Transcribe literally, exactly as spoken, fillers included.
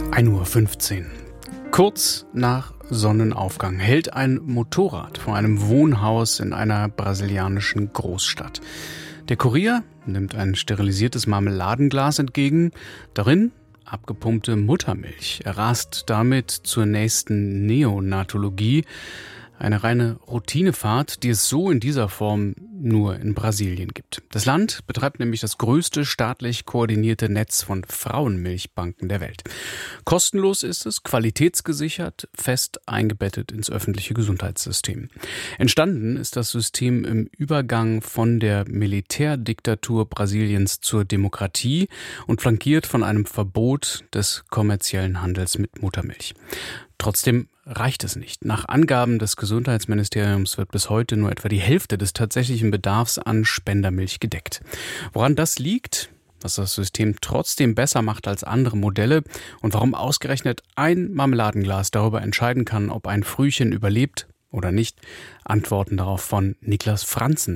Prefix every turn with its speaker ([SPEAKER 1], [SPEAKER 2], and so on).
[SPEAKER 1] ein Uhr fünfzehn. Kurz nach Sonnenaufgang hält ein Motorrad vor einem Wohnhaus in einer brasilianischen Großstadt. Der Kurier nimmt ein sterilisiertes Marmeladenglas entgegen. Darin abgepumpte Muttermilch. Er rast damit zur nächsten Neonatologie. Eine reine Routinefahrt, die es so in dieser Form nur in Brasilien gibt. Das Land betreibt nämlich das größte staatlich koordinierte Netz von Frauenmilchbanken der Welt. Kostenlos ist es, qualitätsgesichert, fest eingebettet ins öffentliche Gesundheitssystem. Entstanden ist das System im Übergang von der Militärdiktatur Brasiliens zur Demokratie und flankiert von einem Verbot des kommerziellen Handels mit Muttermilch. Trotzdem reicht es nicht. Nach Angaben des Gesundheitsministeriums wird bis heute nur etwa die Hälfte des tatsächlichen Bedarfs an Spendermilch gedeckt. Woran das liegt, was das System trotzdem besser macht als andere Modelle und warum ausgerechnet ein Marmeladenglas darüber entscheiden kann, ob ein Frühchen überlebt oder nicht, Antworten darauf von Niklas Franzen.